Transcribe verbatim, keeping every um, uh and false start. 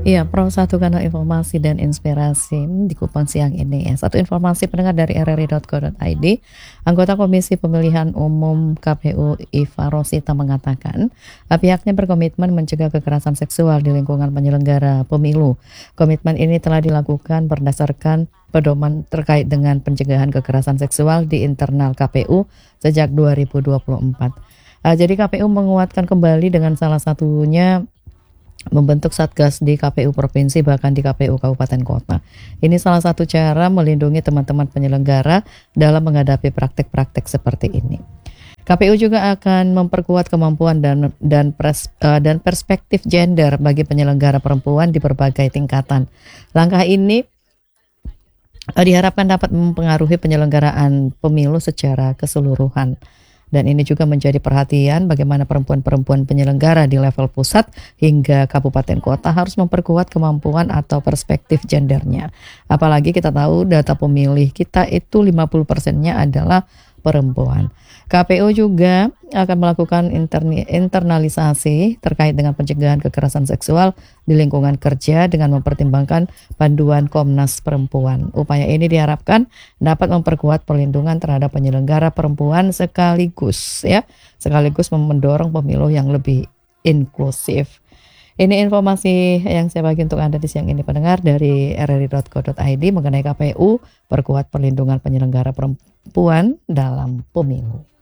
Iya, Pro satu Kanal Informasi dan Inspirasi di Kupang siang ini ya. Satu informasi pendengar dari r r i titik co titik i d, anggota Komisi Pemilihan Umum K P U Iva Rosita mengatakan eh, pihaknya berkomitmen mencegah kekerasan seksual di lingkungan penyelenggara pemilu. Komitmen ini telah dilakukan berdasarkan pedoman terkait dengan pencegahan kekerasan seksual di internal K P U sejak dua ribu dua puluh empat. Eh, jadi K P U menguatkan kembali dengan salah satunya membentuk satgas di K P U provinsi bahkan di K P U kabupaten kota. Ini salah satu cara melindungi teman-teman penyelenggara dalam menghadapi praktik-praktik seperti ini. K P U juga akan memperkuat kemampuan dan dan, pres, uh, dan perspektif gender bagi penyelenggara perempuan di berbagai tingkatan. Langkah ini uh, diharapkan dapat mempengaruhi penyelenggaraan pemilu secara keseluruhan. Dan ini juga menjadi perhatian bagaimana perempuan-perempuan penyelenggara di level pusat hingga kabupaten kota harus memperkuat kemampuan atau perspektif gendernya. Apalagi kita tahu data pemilih kita itu lima puluh persennya adalah perempuan. K P U juga akan melakukan interni- internalisasi terkait dengan pencegahan kekerasan seksual di lingkungan kerja dengan mempertimbangkan panduan Komnas Perempuan. Upaya ini diharapkan dapat memperkuat perlindungan terhadap penyelenggara perempuan sekaligus ya, sekaligus mendorong pemilu yang lebih inklusif. Ini informasi yang saya bagi untuk Anda di siang ini pendengar dari r r i titik co titik i d mengenai K P U perkuat perlindungan penyelenggara perempuan dalam pemilu.